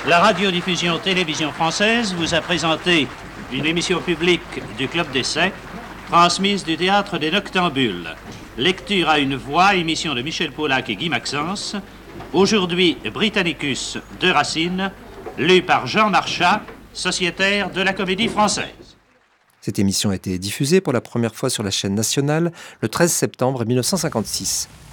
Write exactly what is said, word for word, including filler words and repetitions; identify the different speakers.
Speaker 1: La radiodiffusion-télévision française vous a présenté une émission publique du Club d'Essai, transmise du Théâtre des Noctambules. Lecture à une voix, émission de Michel Paulac et Guy Maxence. Aujourd'hui, Britannicus de Racine, lu par Jean Marchas, sociétaire de la Comédie Française.
Speaker 2: Cette émission a été diffusée pour la première fois sur la chaîne nationale le treize septembre mille neuf cent cinquante-six.